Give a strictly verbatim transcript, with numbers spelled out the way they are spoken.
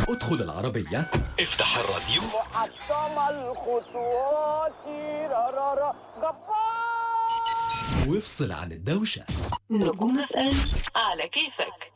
ادخل العربية، افتح الراديو، محطم الخطوات، رارارا جبار، وافصل عن الدوشة. نجوم اف ام على كيفك.